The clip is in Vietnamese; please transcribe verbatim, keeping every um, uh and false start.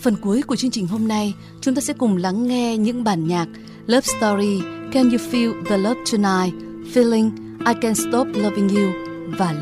Phần cuối của chương trình hôm nay, chúng ta sẽ cùng lắng nghe những bản nhạc Love Story, Can You Feel the Love Tonight, Feeling, I Can't Stop Loving You và